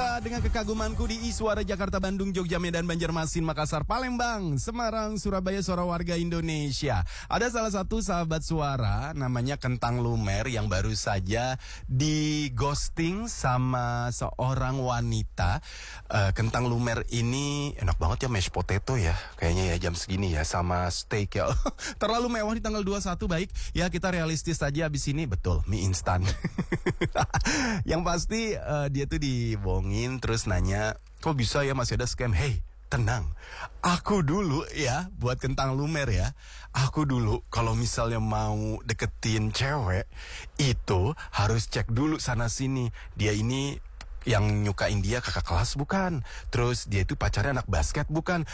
Kita dengan kekagumanku di Iswara Jakarta, Bandung, Jogja, Medan, Banjarmasin, Makassar, Palembang, Semarang, Surabaya, suara warga Indonesia. Ada salah satu sahabat suara namanya Kentang Lumer yang baru saja di ghosting sama seorang wanita. Kentang Lumer ini enak banget ya, mashed potato ya, kayaknya ya jam segini ya, sama steak ya. Terlalu mewah di tanggal 21, baik ya kita realistis saja abis ini, betul, mie instan. Yang pasti dia tuh dibohongin terus nanya, kok bisa ya masih ada scam? Hey, tenang, aku dulu ya, buat Kentang Lumer ya, aku dulu kalau misalnya mau deketin cewek itu harus cek dulu sana sini, dia ini yang nyukain dia kakak kelas bukan, terus dia itu pacarnya anak basket bukan,